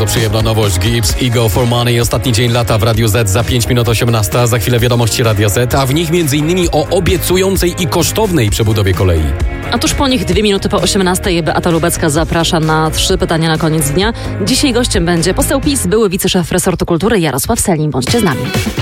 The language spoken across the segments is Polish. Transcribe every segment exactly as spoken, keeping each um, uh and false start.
przyjemna nowość. Gibbs, Ego for Money. Ostatni dzień lata w Radiu Z za pięć minut osiemnasta. Za chwilę wiadomości Radia Z, a w nich między innymi o obiecującej i kosztownej przebudowie kolei. A tuż po nich dwie minuty po osiemnastej Beata Lubecka zaprasza na trzy pytania na koniec dnia. Dzisiaj gościem będzie poseł PiS, były wiceszef resortu kultury Jarosław Sellin. Bądźcie z nami.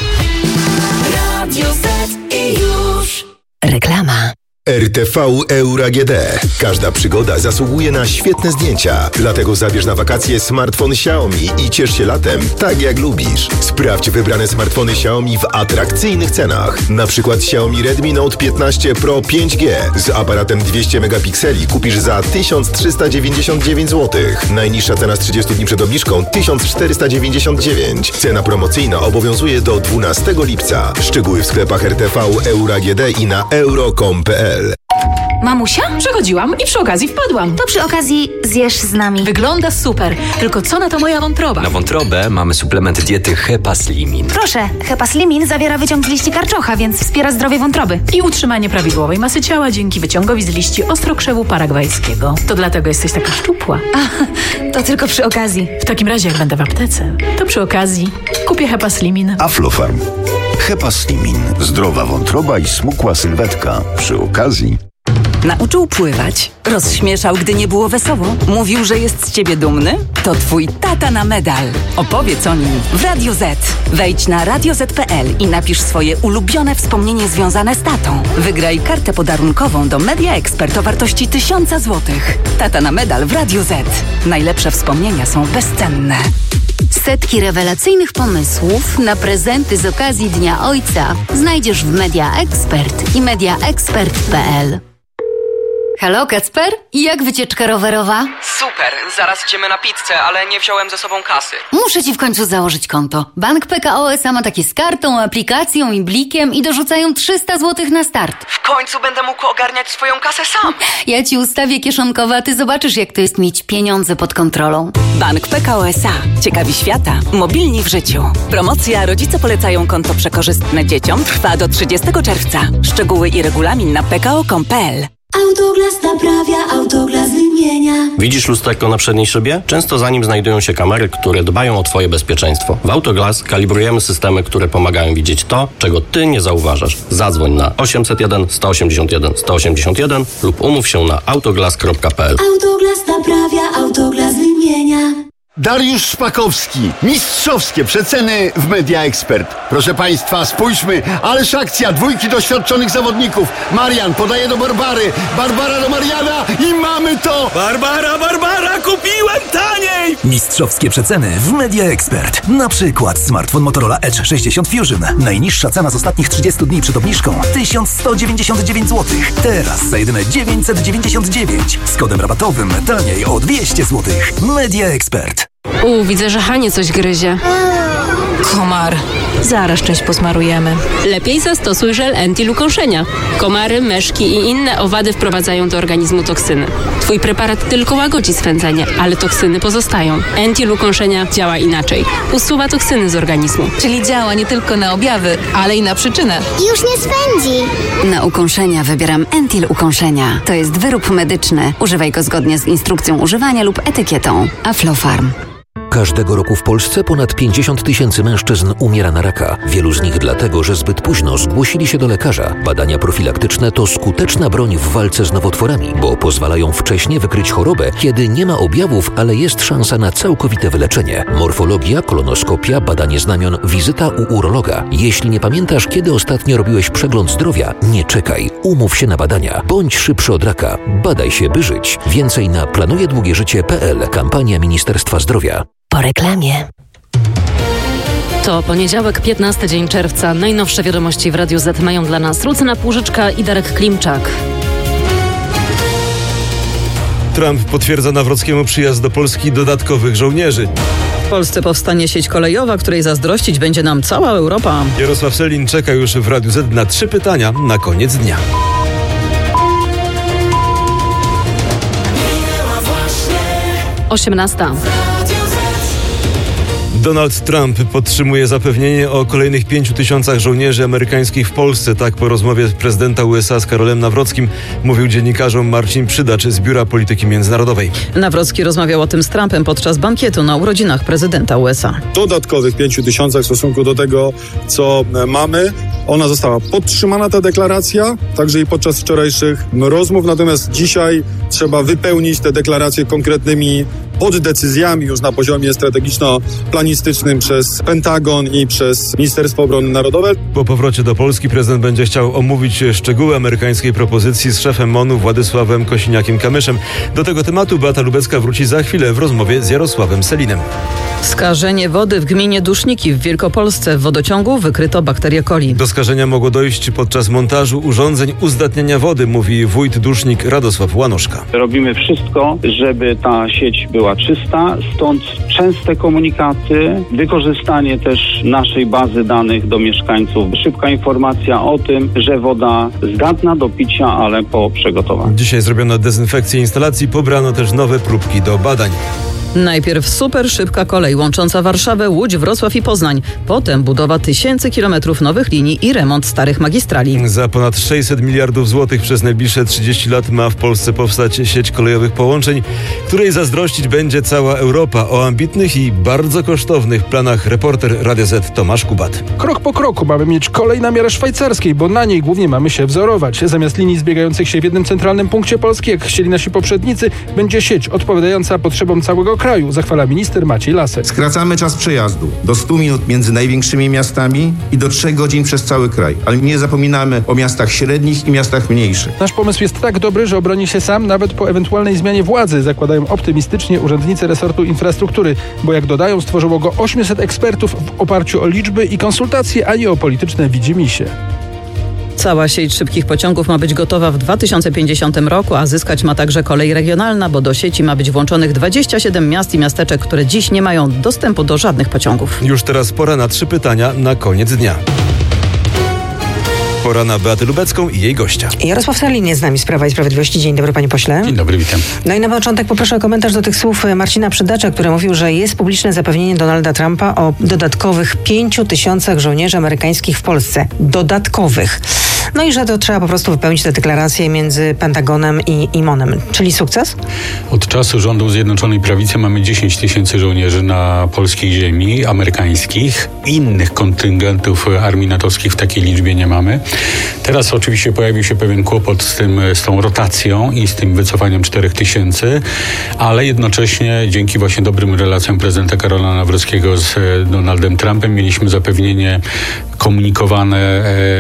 Radio Z i już. Reklama. R T V Euro A G D. Każda przygoda zasługuje na świetne zdjęcia. Dlatego zabierz na wakacje smartfon Xiaomi i ciesz się latem tak jak lubisz. Sprawdź wybrane smartfony Xiaomi w atrakcyjnych cenach. Na przykład Xiaomi Redmi Note piętnaście Pro pięć G z aparatem dwieście megapikseli kupisz za tysiąc trzysta dziewięćdziesiąt dziewięć złotych. Najniższa cena z trzydziestu dni przed obniżką tysiąc czterysta dziewięćdziesiąt dziewięć. Cena promocyjna obowiązuje do dwunastego lipca. Szczegóły w sklepach R T V Euro A G D i na euro kropka com kropka p l. Mamusia? Przechodziłam i przy okazji wpadłam. To przy okazji zjesz z nami. Wygląda super, tylko co na to moja wątroba? Na wątrobę mamy suplement diety Hepaslimin. Proszę, Hepaslimin zawiera wyciąg z liści karczocha, więc wspiera zdrowie wątroby. I utrzymanie prawidłowej masy ciała dzięki wyciągowi z liści ostrokrzewu paragwajskiego. To dlatego jesteś taka szczupła. A, to tylko przy okazji. W takim razie jak będę w aptece, to przy okazji kupię Hepaslimin. Aflofarm. Hepaslimin. Zdrowa wątroba i smukła sylwetka. Przy okazji. Nauczył pływać, rozśmieszał, gdy nie było wesoło, mówił, że jest z ciebie dumny? To twój tata na medal. Opowiedz o nim w Radio Z. Wejdź na radio zet kropka p l i napisz swoje ulubione wspomnienie związane z tatą. Wygraj kartę podarunkową do Media Expert o wartości tysiąca złotych. Tata na medal w Radio Z. Najlepsze wspomnienia są bezcenne. Setki rewelacyjnych pomysłów na prezenty z okazji Dnia Ojca znajdziesz w Media Expert i media expert kropka p l. Halo, Kacper? Jak wycieczka rowerowa? Super, zaraz idziemy na pizzę, ale nie wziąłem ze sobą kasy. Muszę ci w końcu założyć konto. Bank P K O S A ma takie z kartą, aplikacją i blikiem i dorzucają trzysta złotych na start. W końcu będę mógł ogarniać swoją kasę sam. Ja ci ustawię kieszonkowe, a ty zobaczysz, jak to jest mieć pieniądze pod kontrolą. Bank P K O S A. Ciekawi świata. Mobilni w życiu. Promocja Rodzice polecają konto przekorzystne dzieciom trwa do trzydziestego czerwca. Szczegóły i regulamin na p k o kropka com kropka p l. Autoglas naprawia, Autoglas wymienia. Widzisz lusterko na przedniej szybie? Często za nim znajdują się kamery, które dbają o twoje bezpieczeństwo. W Autoglas kalibrujemy systemy, które pomagają widzieć to, czego ty nie zauważasz. Zadzwoń na osiemset jeden sto osiemdziesiąt jeden sto osiemdziesiąt jeden lub umów się na autoglas kropka p l. Autoglas naprawia, Autoglas wymienia. Dariusz Szpakowski. Mistrzowskie przeceny w Media Expert. Proszę Państwa, spójrzmy, ależ akcja, dwójki doświadczonych zawodników. Marian podaje do Barbary, Barbara do Mariana i mamy to! Barbara, Barbara, kupiłem taniej! Mistrzowskie przeceny w Media Expert. Na przykład smartfon Motorola Edge sześćdziesiąt Fusion. Najniższa cena z ostatnich trzydziestu dni przed obniżką tysiąc sto dziewięćdziesiąt dziewięć złotych. Teraz za jedyne dziewięćset dziewięćdziesiąt dziewięć. Z kodem rabatowym taniej o dwieście złotych. Media Expert. U, widzę, że Hanie coś gryzie. Komar. Zaraz część posmarujemy. Lepiej zastosuj żel Entil ukąszenia. Komary, myszki i inne owady wprowadzają do organizmu toksyny. Twój preparat tylko łagodzi swędzenie, ale toksyny pozostają. Entil ukąszenia działa inaczej. Usuwa toksyny z organizmu. Czyli działa nie tylko na objawy, ale i na przyczynę. Już nie swędzi. Na ukąszenia wybieram Entil ukąszenia. To jest wyrób medyczny. Używaj go zgodnie z instrukcją używania lub etykietą. Aflofarm. Każdego roku w Polsce ponad pięćdziesiąt tysięcy mężczyzn umiera na raka. Wielu z nich dlatego, że zbyt późno zgłosili się do lekarza. Badania profilaktyczne to skuteczna broń w walce z nowotworami, bo pozwalają wcześnie wykryć chorobę, kiedy nie ma objawów, ale jest szansa na całkowite wyleczenie. Morfologia, kolonoskopia, badanie znamion, wizyta u urologa. Jeśli nie pamiętasz, kiedy ostatnio robiłeś przegląd zdrowia, nie czekaj. Umów się na badania. Bądź szybszy od raka. Badaj się, by żyć. Więcej na planuje długie życie kropka p l. Kampania Ministerstwa Zdrowia. Po reklamie. To poniedziałek, piętnasty dzień czerwca. Najnowsze wiadomości w Radiu Z mają dla nas Lucyna Płużyczka i Darek Klimczak. Trump potwierdza Nawrockiemu przyjazd do Polski dodatkowych żołnierzy. W Polsce powstanie sieć kolejowa, której zazdrościć będzie nam cała Europa. Jarosław Sellin czeka już w Radiu Z na trzy pytania na koniec dnia. osiemnasta. Donald Trump podtrzymuje zapewnienie o kolejnych pięciu tysiącach żołnierzy amerykańskich w Polsce. Tak po rozmowie prezydenta U S A z Karolem Nawrockim mówił dziennikarzom Marcin Przydacz z Biura Polityki Międzynarodowej. Nawrocki rozmawiał o tym z Trumpem podczas bankietu na urodzinach prezydenta U S A. Dodatkowych pięciu tysiącach w stosunku do tego, co mamy. Ona została podtrzymana, ta deklaracja, także i podczas wczorajszych rozmów. Natomiast dzisiaj trzeba wypełnić te deklaracje konkretnymi poddecyzjami już na poziomie strategiczno-planistycznym przez Pentagon i przez Ministerstwo Obrony Narodowej. Po powrocie do Polski prezydent będzie chciał omówić szczegóły amerykańskiej propozycji z szefem M O N-u Władysławem Kosiniakiem-Kamyszem. Do tego tematu Beata Lubecka wróci za chwilę w rozmowie z Jarosławem Selinem. Skażenie wody w gminie Duszniki w Wielkopolsce. W wodociągu wykryto bakterię coli. Do skażenia mogło dojść podczas montażu urządzeń uzdatniania wody, mówi wójt Dusznik Radosław Łanoszka. Robimy wszystko, żeby ta sieć była czysta, stąd częste komunikaty, wykorzystanie też naszej bazy danych do mieszkańców. Szybka informacja o tym, że woda zdatna do picia, ale po przygotowaniu. Dzisiaj zrobiono dezynfekcję instalacji, pobrano też nowe próbki do badań. Najpierw super szybka kolej łącząca Warszawę, Łódź, Wrocław i Poznań. Potem budowa tysięcy kilometrów nowych linii i remont starych magistrali. Za ponad sześćset miliardów złotych przez najbliższe trzydzieści lat ma w Polsce powstać sieć kolejowych połączeń, której zazdrościć będzie cała Europa. O ambitnych i bardzo kosztownych planach reporter Radia Z Tomasz Kubat. Krok po kroku mamy mieć kolej na miarę szwajcarskiej, bo na niej głównie mamy się wzorować. Zamiast linii zbiegających się w jednym centralnym punkcie Polski, jak chcieli nasi poprzednicy, będzie sieć odpowiadająca potrzebom całego kraju, zachwala minister Maciej Lasek. Skracamy czas przejazdu do stu minut między największymi miastami i do trzech godzin przez cały kraj. Ale nie zapominamy o miastach średnich i miastach mniejszych. Nasz pomysł jest tak dobry, że obroni się sam nawet po ewentualnej zmianie władzy, zakładają optymistycznie urzędnicy resortu infrastruktury, bo jak dodają, stworzyło go ośmiuset ekspertów w oparciu o liczby i konsultacje, a nie o polityczne widzimisię. Cała sieć szybkich pociągów ma być gotowa w dwa tysiące pięćdziesiątym roku, a zyskać ma także kolej regionalna, bo do sieci ma być włączonych dwadzieścia siedem miast i miasteczek, które dziś nie mają dostępu do żadnych pociągów. Już teraz pora na trzy pytania na koniec dnia. Pora na Beatę Lubecką i jej gościa. Jarosław Selin jest z nami z Prawa i Sprawiedliwości. Dzień dobry, panie pośle. Dzień dobry, witam. No i na początek poproszę o komentarz do tych słów Marcina Przydacza, który mówił, że jest publiczne zapewnienie Donalda Trumpa o dodatkowych pięciu tysiącach żołnierzy amerykańskich w Polsce. Dodatkowych. No i że to trzeba po prostu wypełnić te deklaracje między Pentagonem i, i M O N-em. Czyli sukces? Od czasu rządu Zjednoczonej Prawicy mamy dziesięć tysięcy żołnierzy na polskiej ziemi, amerykańskich. Innych kontyngentów armii natowskich w takiej liczbie nie mamy. Teraz oczywiście pojawił się pewien kłopot z tym, z tą rotacją i z tym wycofaniem czterech tysięcy, ale jednocześnie dzięki właśnie dobrym relacjom prezydenta Karola Nawrockiego z Donaldem Trumpem mieliśmy zapewnienie komunikowane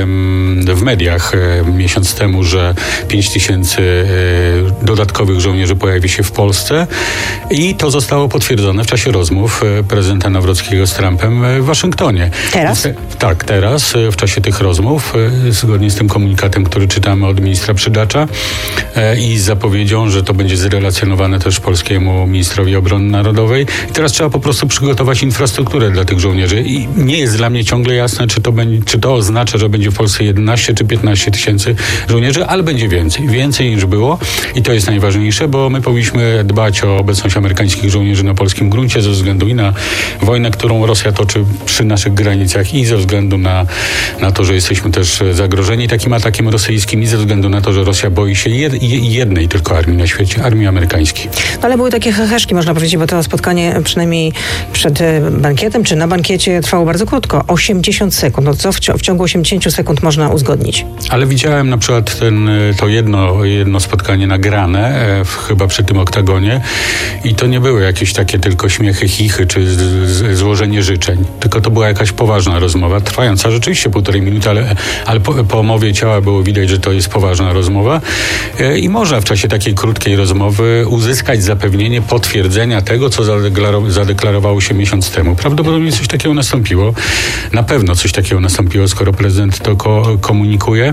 w mediach miesiąc temu, że pięć tysięcy dodatkowych żołnierzy pojawi się w Polsce i to zostało potwierdzone w czasie rozmów prezydenta Nawrockiego z Trumpem w Waszyngtonie. Teraz? Tak, teraz w czasie tych rozmów, zgodnie z tym komunikatem, który czytamy od ministra Przydacza i z zapowiedzią, że to będzie zrelacjonowane też polskiemu ministrowi obrony narodowej. I teraz trzeba po prostu przygotować infrastrukturę dla tych żołnierzy i nie jest dla mnie ciągle jasne, czy to, będzie, czy to oznacza, że będzie w Polsce jedenaście czy piętnaście tysięcy żołnierzy, ale będzie więcej. Więcej niż było i to jest najważniejsze, bo my powinniśmy dbać o obecność amerykańskich żołnierzy na polskim gruncie ze względu i na wojnę, którą Rosja toczy przy naszych granicach i ze względu na, na to, że jesteśmy też zagrożeni takim atakiem rosyjskim i ze względu na to, że Rosja boi się jed, jednej tylko armii na świecie, armii amerykańskiej. No ale były takie heheszki, można powiedzieć, bo to spotkanie przynajmniej przed bankietem czy na bankiecie trwało bardzo krótko. osiemdziesiąt sekund. No co w, w ciągu osiemdziesięciu sekund można uzgodnić? Ale widziałem na przykład ten, to jedno, jedno spotkanie nagrane, e, chyba przy tym oktagonie i to nie były jakieś takie tylko śmiechy, chichy czy z, z, złożenie życzeń, tylko to była jakaś poważna rozmowa, trwająca rzeczywiście półtorej minuty, ale, ale po, po mowie ciała było widać, że to jest poważna rozmowa e, i można w czasie takiej krótkiej rozmowy uzyskać zapewnienie potwierdzenia tego, co zadeklarowało, zadeklarowało się miesiąc temu. Prawdopodobnie coś takiego nastąpiło. Na pewno coś takiego nastąpiło, skoro prezydent to ko- komunikuje.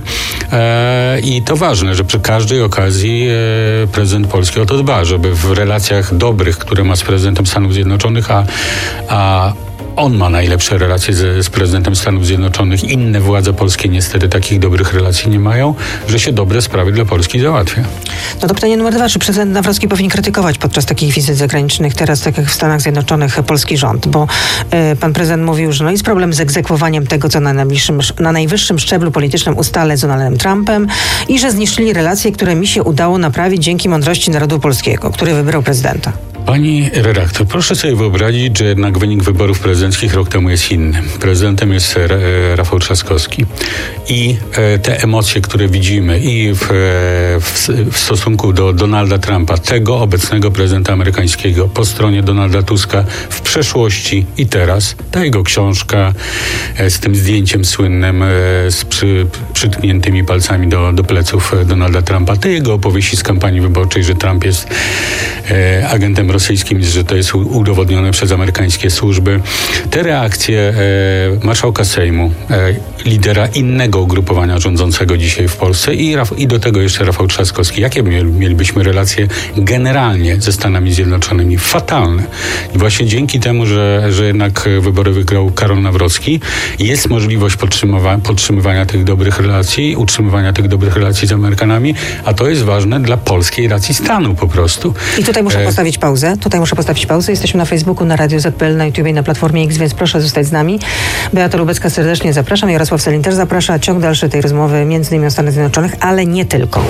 E, I to ważne, że przy każdej okazji e, prezydent Polski o to dba, żeby w relacjach dobrych, które ma z prezydentem Stanów Zjednoczonych, a, a on ma najlepsze relacje z, z prezydentem Stanów Zjednoczonych. Inne władze polskie niestety takich dobrych relacji nie mają, że się dobre sprawy dla Polski załatwia. No to pytanie numer dwa. Czy prezydent Nawrocki powinien krytykować podczas takich wizyt zagranicznych teraz, tak jak w Stanach Zjednoczonych, polski rząd? Bo y, pan prezydent mówił, że no jest problem z egzekwowaniem tego, co na, najbliższym, na najwyższym szczeblu politycznym ustalę z Donaldem Trumpem i że zniszczyli relacje, które mi się udało naprawić dzięki mądrości narodu polskiego, który wybrał prezydenta. Pani redaktor, proszę sobie wyobrazić, że jednak wynik wyborów prezydenckich rok temu jest inny. Prezydentem jest Rafał Trzaskowski. I te emocje, które widzimy i w, w, w stosunku do Donalda Trumpa, tego obecnego prezydenta amerykańskiego, po stronie Donalda Tuska w przeszłości i teraz, ta jego książka z tym zdjęciem słynnym z przy, przytkniętymi palcami do, do pleców Donalda Trumpa, te jego opowieści z kampanii wyborczej, że Trump jest e, agentem rosyjskim, że to jest udowodnione przez amerykańskie służby. Te reakcje e, marszałka Sejmu, e, lidera innego ugrupowania rządzącego dzisiaj w Polsce i, Raf- i do tego jeszcze Rafał Trzaskowski. Jakie mielibyśmy relacje generalnie ze Stanami Zjednoczonymi? Fatalne. I właśnie dzięki temu, że, że jednak wybory wygrał Karol Nawrocki, jest możliwość podtrzymywa- podtrzymywania tych dobrych relacji, utrzymywania tych dobrych relacji z Amerykanami, a to jest ważne dla polskiej racji stanu po prostu. I tutaj muszę e- postawić pauzę. Tutaj muszę postawić pauzę. Jesteśmy na Facebooku, na Radio Z kropka pe el, na YouTube i na Platformie X, więc proszę zostać z nami. Beata Lubecka serdecznie zapraszam. Jarosław Sellin też zaprasza. Ciąg dalszy tej rozmowy między innymi o Stanach Zjednoczonych, ale nie tylko.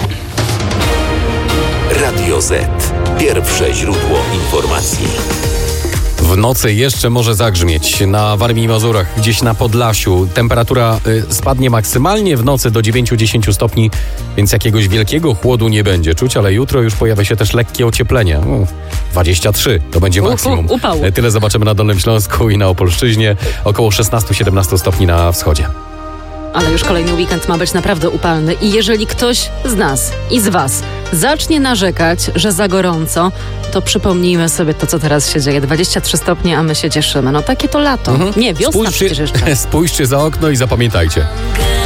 Radio Z. Pierwsze źródło informacji. W nocy jeszcze może zagrzmieć na Warmii i Mazurach, gdzieś na Podlasiu. Temperatura y, spadnie maksymalnie w nocy do dziewięć do dziesięciu stopni, więc jakiegoś wielkiego chłodu nie będzie czuć, ale jutro już pojawia się też lekkie ocieplenie. U, dwadzieścia trzy to będzie maksimum. U, u, upał. Tyle zobaczymy na Dolnym Śląsku i na Opolszczyźnie. Około szesnaście do siedemnastu stopni na wschodzie. Ale już kolejny weekend ma być naprawdę upalny i jeżeli ktoś z nas i z was zacznie narzekać, że za gorąco, to przypomnijmy sobie to, co teraz się dzieje. dwadzieścia trzy stopnie, a my się cieszymy. No takie to lato. Mhm. Nie, wiosna Spójrzcie, przecież jeszcze. Spójrzcie za okno i zapamiętajcie.